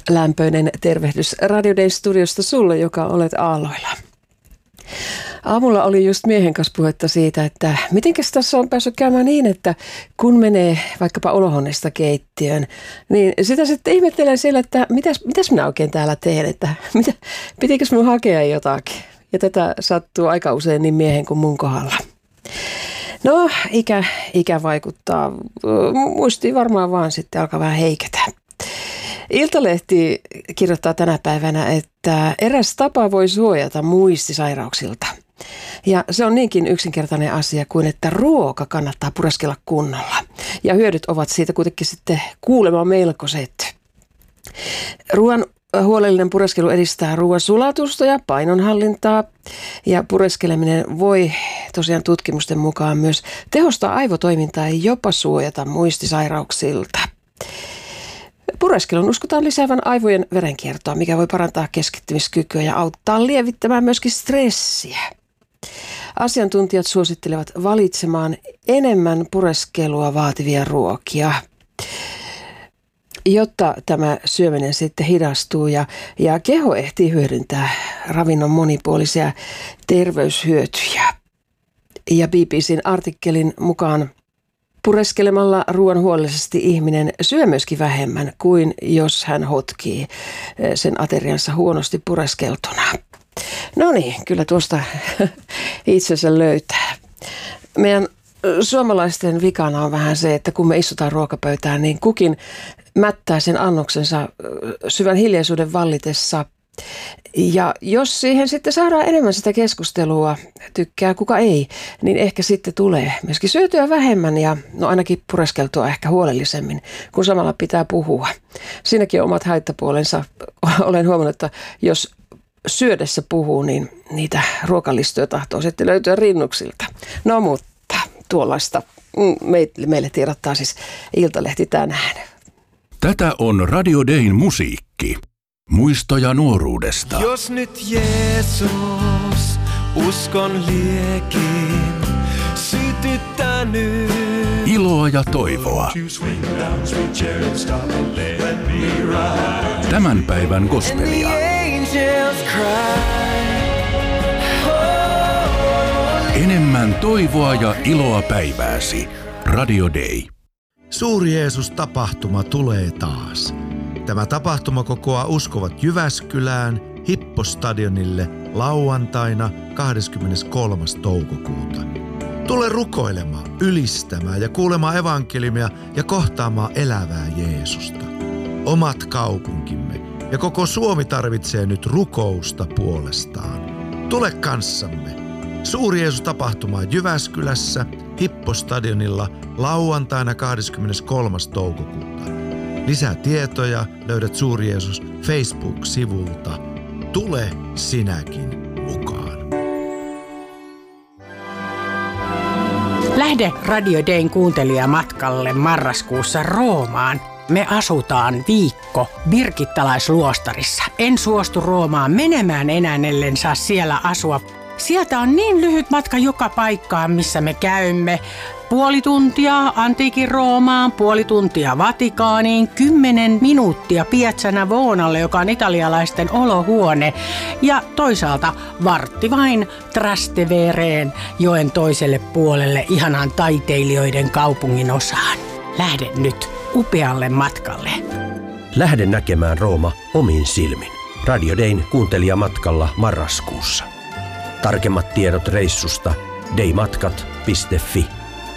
Lämpöinen tervehdys Radio Day studiosta sulle, joka olet aalloilla. Aamulla oli just miehen kanssa puhetta siitä, että mitenkäs tässä on päässyt käymään niin, että kun menee vaikkapa olohuoneesta keittiöön, niin sitä sitten ihmettelen siellä, että mitäs minä oikein täällä teen, että pitikö minun hakea jotakin. Ja tätä sattuu aika usein niin miehen kuin mun kohdalla. No, ikä vaikuttaa. Muistiin varmaan vaan sitten alkaa vähän heiketä. Iltalehti kirjoittaa tänä päivänä, että eräs tapa voi suojata muistisairauksilta. Ja se on niinkin yksinkertainen asia kuin, että ruoka kannattaa pureskella kunnolla. Ja hyödyt ovat siitä kuitenkin sitten kuulemma melkoiset. Ruoan huolellinen pureskelu edistää ruoan sulatusta ja painonhallintaa. Ja pureskeleminen voi tosiaan tutkimusten mukaan myös tehostaa aivotoimintaa ja jopa suojata muistisairauksilta. Pureskelun uskotaan lisäävän aivojen verenkiertoa, mikä voi parantaa keskittymiskykyä ja auttaa lievittämään myöskin stressiä. Asiantuntijat suosittelevat valitsemaan enemmän pureskelua vaativia ruokia, jotta tämä syöminen sitten hidastuu ja keho ehtii hyödyntää ravinnon monipuolisia terveyshyötyjä. Ja BBCn artikkelin mukaan pureskelemalla ruoan huolellisesti ihminen syö myöskin vähemmän kuin jos hän hotkii sen ateriansa huonosti pureskeltuna. No niin, kyllä tuosta itsensä löytää. Meidän suomalaisten vikana on vähän se, että kun me istutaan ruokapöytään, niin kukin mättää sen annoksensa syvän hiljaisuuden vallitessa. Ja jos siihen sitten saadaan enemmän sitä keskustelua, tykkää kuka ei, niin ehkä sitten tulee myöskin syötyä vähemmän ja ainakin pureskeltua ehkä huolellisemmin, kun samalla pitää puhua. Siinäkin on omat haittapuolensa. Olen huomannut, että jos syödessä puhuu, niin niitä ruokalistoja tahtoo sitten löytyä rinnuksilta. No mutta tuollaista meille tiedottaa siis Iltalehti tänään. Tätä on Radio Dayn musiikki. Muistoja nuoruudesta. Jos nyt Jeesus uskon liekin sytyttänyt. Iloa ja toivoa. Tämän päivän gospelia. Enemmän toivoa ja iloa päivääsi. Radio Day. Suuri Jeesus-tapahtuma tulee taas. Tämä tapahtuma kokoaa uskovat Jyväskylään Hippostadionille lauantaina 23. toukokuuta. Tule rukoilemaan, ylistämään ja kuulemaan evankeliumia ja kohtaamaan elävää Jeesusta. Omat kaupunkimme ja koko Suomi tarvitsee nyt rukousta puolestaan. Tule kanssamme. Suuri Jeesus-tapahtuma Jyväskylässä Hippostadionilla lauantaina 23. toukokuuta. Lisää tietoja löydät Suuri Jeesus Facebook-sivulta. Tule sinäkin mukaan. Lähde Radio Dayn kuuntelijamatkalle marraskuussa Roomaan. Me asutaan viikko Birgittalaisluostarissa. En suostu Roomaan menemään enää, ellen saa siellä asua. Sieltä on niin lyhyt matka joka paikkaan, missä me käymme. 0,5 tuntia antiikin Roomaan, 0,5 tuntia Vatikaaniin, 10 minuuttia Piazza Navonalle, joka on italialaisten olohuone. Ja toisaalta vartti vain Trastevereen, joen toiselle puolelle, ihanaan taiteilijoiden kaupungin osaan. Lähde nyt upealle matkalle. Lähde näkemään Rooma omin silmin. Radio Dayn kuuntelijamatkalla marraskuussa. Tarkemmat tiedot reissusta daymatkat.fi.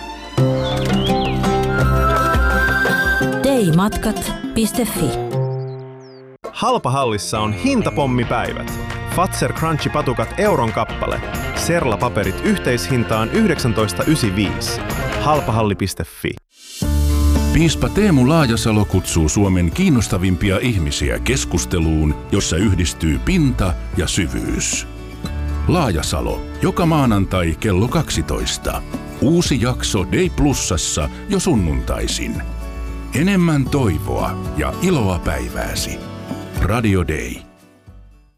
daymatkat.fi. Halpahallissa on hintapommipäivät. Fazer Crunchy-patukat euron kappale. Serla-paperit yhteishintaan 19,95. Halpahalli.fi. Piispa Teemu Laajasalo kutsuu Suomen kiinnostavimpia ihmisiä keskusteluun, jossa yhdistyy pinta ja syvyys. Laajasalo, joka maanantai kello 12. Uusi jakso Day Plusassa jo sunnuntaisin. Enemmän toivoa ja iloa päivääsi. Radio Day.